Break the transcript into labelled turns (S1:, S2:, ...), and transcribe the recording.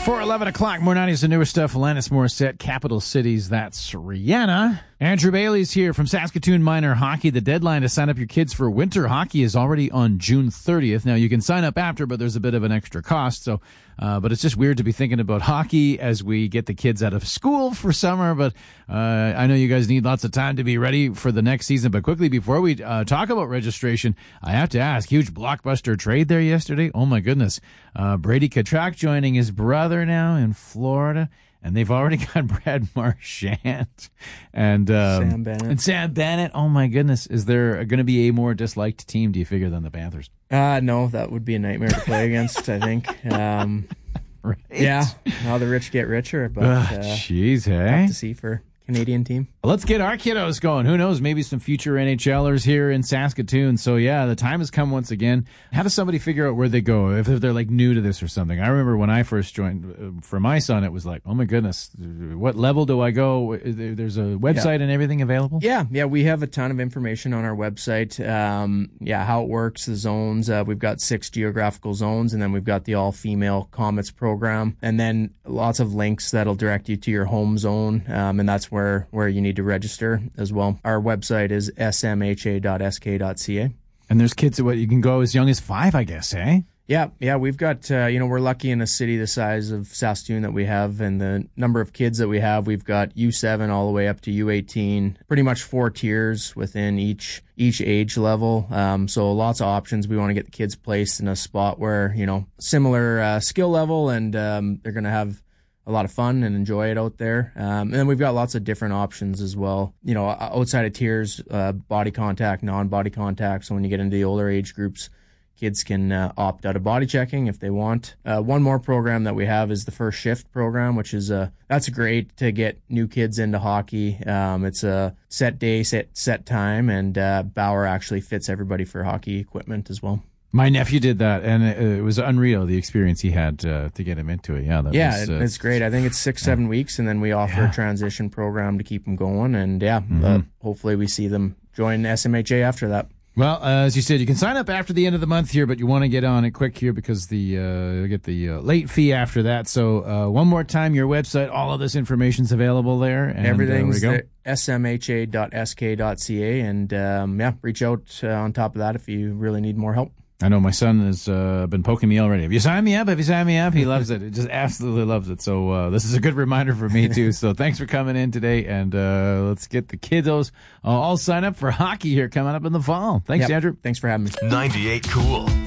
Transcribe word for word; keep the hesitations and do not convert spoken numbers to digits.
S1: Before eleven o'clock, more nineties and newer stuff. Alanis Morissette, Capital Cities, that's Rihanna. Andrew Bailey's here from Saskatoon Minor Hockey. The deadline to sign up your kids for winter hockey is already on June thirtieth. Now, you can sign up after, but there's a bit of an extra cost. So, uh, but it's just weird to be thinking about hockey as we get the kids out of school for summer. But uh, I know you guys need lots of time to be ready for the next season. But quickly, before we uh, talk about registration, I have to ask, huge blockbuster trade there yesterday. Oh, my goodness. Uh, Brady Tkachuk joining his brother now in Florida. And they've already got Brad Marchand and, um,
S2: Sam Bennett.
S1: and Sam Bennett. Oh, my goodness. Is there going to be a more disliked team, do you figure, than the Panthers?
S2: Uh, no, that would be a nightmare to play against, I think. Um,
S1: right.
S2: Yeah, how the rich get richer. But uh,
S1: jeez, hey?
S2: Tough to see for Canadian team.
S1: Let's get our kiddos going. Who knows? Maybe some future NHLers here in Saskatoon. So, yeah, the time has come once again. How does somebody figure out where they go if, if they're, like, new to this or something? I remember when I first joined, uh, for my son, it was like, oh, my goodness, what level do I go? There's a website yeah. and everything available?
S2: Yeah, yeah, we have a ton of information on our website. Um, yeah, how it works, the zones. Uh, we've got six geographical zones, and then we've got the all-female Comets program, and then lots of links that'll direct you to your home zone, um, and that's where, where you need to register as well. Our website is s m h a dot s k dot c a.
S1: And there's kids that what you can go as young as five, I guess, eh?
S2: Yeah, yeah, we've got, uh, you know, we're lucky in a city the size of Saskatoon that we have, and the number of kids that we have, we've got U seven all the way up to U eighteen, pretty much four tiers within each each age level. Um, so lots of options. We want to get the kids placed in a spot where, you know, similar uh, skill level, and um, they're going to have a lot of fun and enjoy it out there. Um, and then we've got lots of different options as well. You know, outside of tiers, uh, body contact, non-body contact. So when you get into the older age groups, kids can uh, opt out of body checking if they want. Uh, one more program that we have is the First Shift program, which is uh, that's great to get new kids into hockey. Um, it's a set day, set set time, and uh, Bauer actually fits everybody for hockey equipment as well.
S1: My nephew did that, and it, it was unreal, the experience he had uh, to get him into it. Yeah, that
S2: yeah
S1: was,
S2: uh, it's great. I think it's six, seven yeah. weeks, and then we offer
S1: yeah.
S2: a transition program to keep them going. And, yeah,
S1: mm-hmm.
S2: uh, hopefully we see them join S M H A after that.
S1: Well, uh, as you said, you can sign up after the end of the month here, but you want to get on it quick here because the uh, you get the uh, late fee after that. So uh, one more time, your website, all of this information's available there. And,
S2: Everything's
S1: uh,
S2: s m h a dot s k dot c a, and um, yeah, reach out uh, on top of that if you really need more help.
S1: I know my son has uh, been poking me already. Have you signed me up? Have you signed me up? He loves it. He just absolutely loves it. So uh, this is a good reminder for me, too. So thanks for coming in today, and uh, let's get the kiddos uh, all signed up for hockey here coming up in the fall. Thanks,
S2: yep.
S1: Andrew.
S2: Thanks for having me.
S3: ninety-eight Cool.